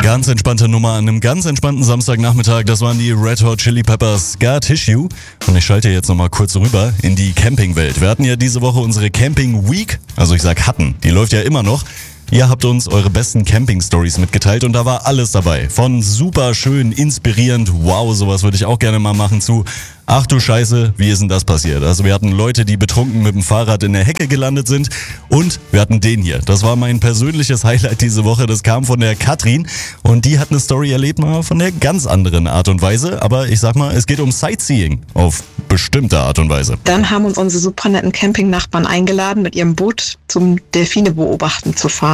Ganz entspannte Nummer an einem ganz entspannten Samstagnachmittag. Das waren die Red Hot Chili Peppers Scar Tissue. Und ich schalte jetzt nochmal kurz rüber in die Campingwelt. Wir hatten ja diese Woche unsere Camping Week. Also ich sag hatten, die läuft ja immer noch. Ihr habt uns eure besten Camping-Stories mitgeteilt und da war alles dabei. Von super schön, inspirierend, wow, sowas würde ich auch gerne mal machen, zu ach du Scheiße, wie ist denn das passiert? Also wir hatten Leute, die betrunken mit dem Fahrrad in der Hecke gelandet sind und wir hatten den hier. Das war mein persönliches Highlight diese Woche. Das kam von der Katrin und die hat eine Story erlebt, mal von der ganz anderen Art und Weise. Aber ich sag mal, es geht um Sightseeing auf bestimmte Art und Weise. Dann haben uns unsere super netten Campingnachbarn eingeladen, mit ihrem Boot zum Delfine beobachten zu fahren.